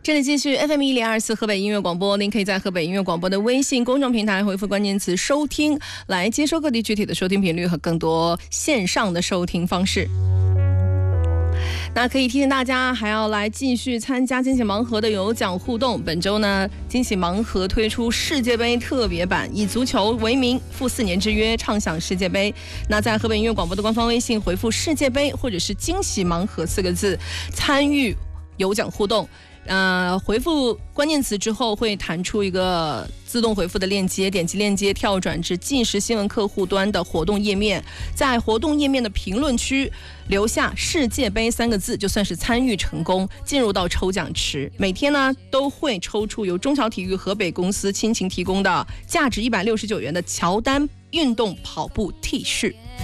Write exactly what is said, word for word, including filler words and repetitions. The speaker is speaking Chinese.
这里继续 F M 一零二四河北音乐广播，您可以在河北音乐广播的微信公众平台回复关键词收听，来接收各地具体的收听频率和更多线上的收听方式。那可以提醒大家，还要来继续参加惊喜盲盒的有奖互动。本周呢，惊喜盲盒推出世界杯特别版，以足球为名，赴四年之约，畅享世界杯。那在河北音乐广播的官方微信回复世界杯或者是惊喜盲盒四个字，参与有奖互动。呃，回复关键词之后会弹出一个自动回复的链接，点击链接跳转至即时新闻客户端的活动页面，在活动页面的评论区留下世界杯三个字，就算是参与成功，进入到抽奖池。每天呢都会抽出由中小体育河北公司亲情提供的价值一百六十九元的乔丹运动跑步 T 恤。